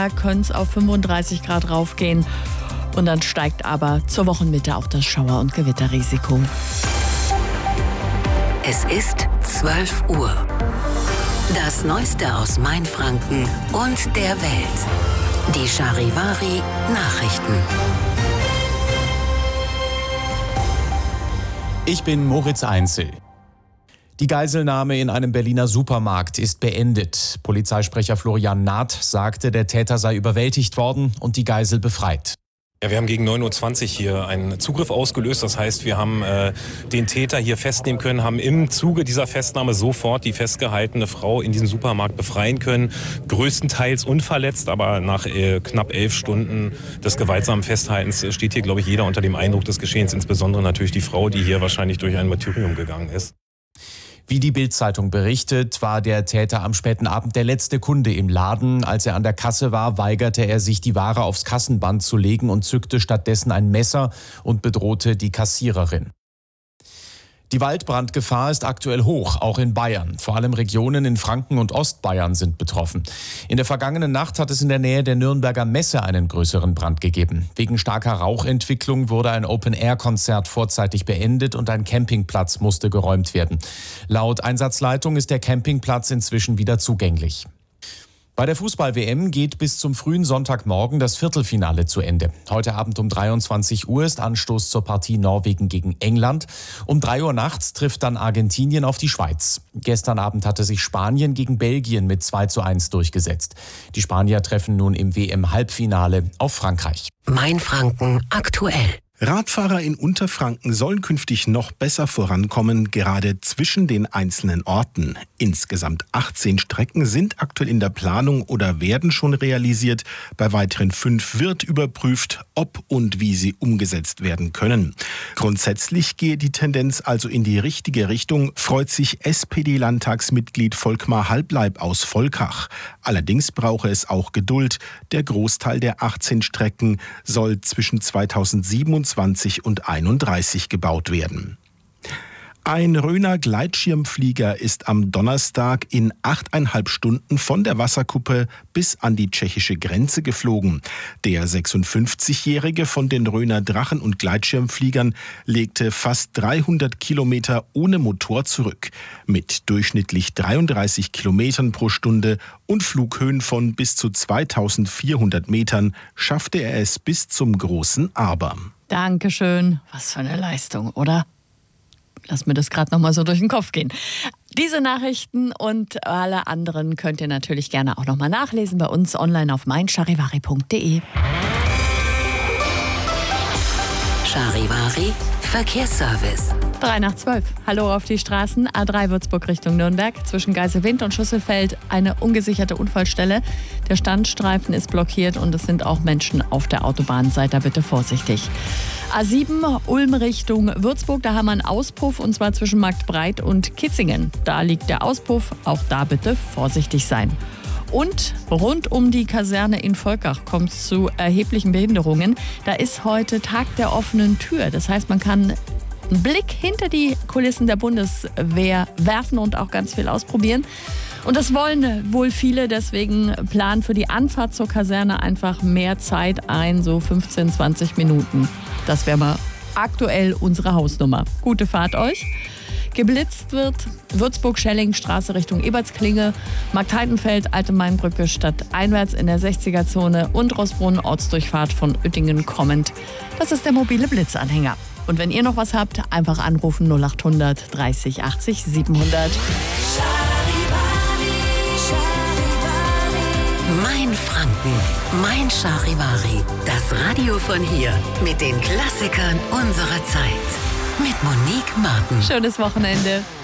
Donnerstag könnte es auf 35 Grad raufgehen. Und dann steigt aber zur Wochenmitte auch das Schauer- und Gewitterrisiko. Es ist 12 Uhr. Das Neueste aus Mainfranken und der Welt. Die Charivari Nachrichten. Ich bin Moritz Einzel. Die Geiselnahme in einem Berliner Supermarkt ist beendet. Polizeisprecher Florian Naht sagte, der Täter sei überwältigt worden und die Geisel befreit. Ja, wir haben gegen 9.20 Uhr hier einen Zugriff ausgelöst. Das heißt, wir haben den Täter hier festnehmen können, haben im Zuge dieser Festnahme sofort die festgehaltene Frau in diesem Supermarkt befreien können. Größtenteils unverletzt, aber nach knapp 11 Stunden des gewaltsamen Festhaltens steht hier, glaube ich, jeder unter dem Eindruck des Geschehens. Insbesondere natürlich die Frau, die hier wahrscheinlich durch ein Martyrium gegangen ist. Wie die Bild-Zeitung berichtet, war der Täter am späten Abend der letzte Kunde im Laden. Als er an der Kasse war, weigerte er sich, die Ware aufs Kassenband zu legen und zückte stattdessen ein Messer und bedrohte die Kassiererin. Die Waldbrandgefahr ist aktuell hoch, auch in Bayern. Vor allem Regionen in Franken und Ostbayern sind betroffen. In der vergangenen Nacht hat es in der Nähe der Nürnberger Messe einen größeren Brand gegeben. Wegen starker Rauchentwicklung wurde ein Open-Air-Konzert vorzeitig beendet und ein Campingplatz musste geräumt werden. Laut Einsatzleitung ist der Campingplatz inzwischen wieder zugänglich. Bei der Fußball-WM geht bis zum frühen Sonntagmorgen das Viertelfinale zu Ende. Heute Abend um 23 Uhr ist Anstoß zur Partie Norwegen gegen England. Um 3 Uhr nachts trifft dann Argentinien auf die Schweiz. Gestern Abend hatte sich Spanien gegen Belgien mit 2:1 durchgesetzt. Die Spanier treffen nun im WM-Halbfinale auf Frankreich. Mainfranken aktuell. Radfahrer in Unterfranken sollen künftig noch besser vorankommen, gerade zwischen den einzelnen Orten. Insgesamt 18 Strecken sind aktuell in der Planung oder werden schon realisiert. Bei weiteren 5 wird überprüft, ob und wie sie umgesetzt werden können. Grundsätzlich gehe die Tendenz also in die richtige Richtung, freut sich SPD-Landtagsmitglied Volkmar Halbleib aus Volkach. Allerdings brauche es auch Geduld. Der Großteil der 18 Strecken soll zwischen 2027 und 31 gebaut werden. Ein Röner Gleitschirmflieger ist am Donnerstag in 8,5 Stunden von der Wasserkuppe bis an die tschechische Grenze geflogen. Der 56-Jährige von den Röner Drachen- und Gleitschirmfliegern legte fast 300 Kilometer ohne Motor zurück. Mit durchschnittlich 33 Kilometern pro Stunde und Flughöhen von bis zu 2400 Metern schaffte er es bis zum großen Aber. Dankeschön. Was für eine Leistung, oder? Lass mir das gerade nochmal so durch den Kopf gehen. Diese Nachrichten und alle anderen könnt ihr natürlich gerne auch nochmal nachlesen bei uns online auf meincharivari.de. Charivari Verkehrsservice. 3:12. Hallo auf die Straßen. A3 Würzburg Richtung Nürnberg. Zwischen Geiselwind und Schüsselfeld eine ungesicherte Unfallstelle. Der Standstreifen ist blockiert und es sind auch Menschen auf der Autobahn. Seid da bitte vorsichtig. A7 Ulm Richtung Würzburg. Da haben wir einen Auspuff und zwar zwischen Marktbreit und Kitzingen. Da liegt der Auspuff. Auch da bitte vorsichtig sein. Und rund um die Kaserne in Volkach kommt es zu erheblichen Behinderungen. Da ist heute Tag der offenen Tür. Das heißt, man kann einen Blick hinter die Kulissen der Bundeswehr werfen und auch ganz viel ausprobieren. Und das wollen wohl viele, deswegen planen für die Anfahrt zur Kaserne einfach mehr Zeit ein, so 15, 20 Minuten. Das wäre mal aktuell unsere Hausnummer. Gute Fahrt euch. Geblitzt wird Würzburg-Schelling-Straße Richtung Ebertsklinge, Marktheidenfeld, Alte Mainbrücke stadteinwärts in der 60er-Zone und Rossbrunn-Ortsdurchfahrt von Uettingen kommend. Das ist der mobile Blitzanhänger. Und wenn ihr noch was habt, einfach anrufen 0800 30 80 700. Mainfranken, mein Charivari. Das Radio von hier mit den Klassikern unserer Zeit. Mit Monique Martin. Schönes Wochenende.